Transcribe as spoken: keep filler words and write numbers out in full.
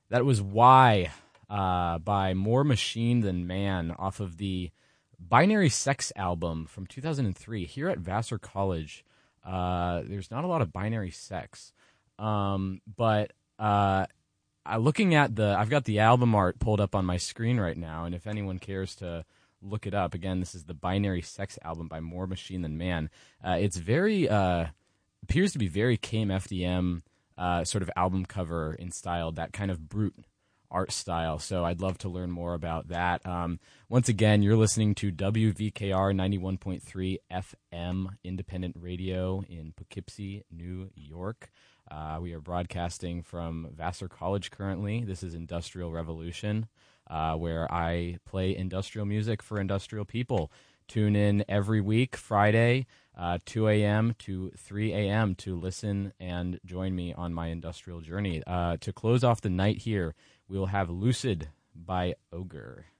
That was Why uh, by More Machine Than Man off of the Binary Sex album from two thousand three. Here at Vassar College, uh, there's not a lot of binary sex. Um, but uh, I, looking at the, I've got the album art pulled up on my screen right now, and if anyone cares to look it up, again, this is the Binary Sex album by More Machine Than Man. Uh, it's very, uh, appears to be very K M F D M uh, sort of album cover in style, that kind of brute art style. So I'd love to learn more about that. Um, once again, you're listening to W V K R ninety-one point three F M Independent Radio in Poughkeepsie, New York. Uh, we are broadcasting from Vassar College currently. This is Industrial Revolution, uh, where I play industrial music for industrial people. Tune in every week, Friday, uh, two a.m. to three a.m. to listen and join me on my industrial journey. Uh, to close off the night here, we'll have Lucid by Ogre.